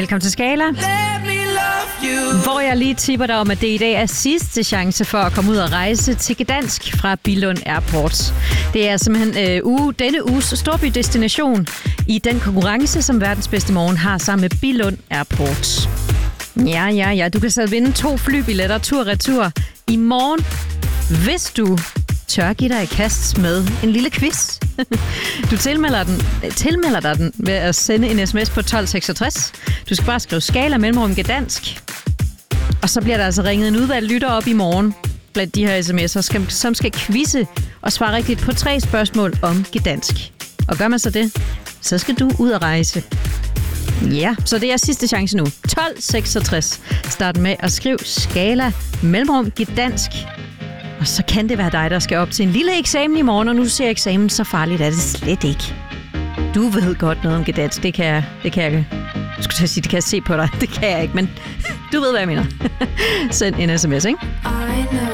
Velkommen til Skala, hvor jeg lige tipper dig om, at det i dag er sidste chance for at komme ud og rejse til Gdansk fra Billund Airport. Det er simpelthen denne uges storbydestination i den konkurrence, som Verdens Bedste Morgen har sammen med Billund Airport. Ja. Du kan så vinde 2 flybilletter tur-retur i morgen, hvis du tør give dig i kast med en lille quiz. Du tilmelder dig den ved at sende en sms på 1266. Du skal bare skrive Skala mellemrum Gdansk. Og så bliver der altså ringet en udvalgt lytter op i morgen blandt de her sms'er, som skal quizze og svare rigtigt på 3 spørgsmål om Gdansk. Og gør man så det, så skal du ud og rejse. Ja, så det er sidste chance nu. 1266. Start med at skrive Skala mellemrum Gdansk. Og så kan det være dig, der skal op til en lille eksamen i morgen, og nu ser eksamen så farligt er det slet ikke. Du ved godt noget om Gdansk, det kan jeg. Jeg skulle til at sige, det kan jeg se på dig. Det kan jeg ikke, men du ved, hvad jeg mener. Send en sms, ikke?